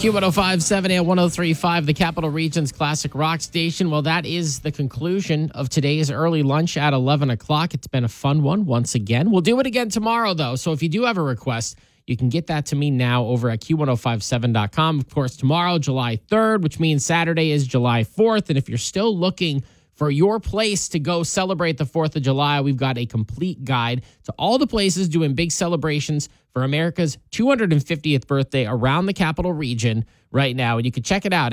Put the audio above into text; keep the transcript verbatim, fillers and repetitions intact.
Q one oh five point seven and one oh three point five, the Capital Region's classic rock station. Well, that is the conclusion of today's early lunch at eleven o'clock. It's been a fun one once again. We'll do it again tomorrow, though. So if you do have a request, you can get that to me now over at Q one oh five seven dot com. Of course, tomorrow, July third, which means Saturday is July fourth. And if you're still looking for your place to go celebrate the fourth of July, we've got a complete guide to all the places doing big celebrations for America's two hundred fiftieth birthday around the Capital Region right now. And you can check it out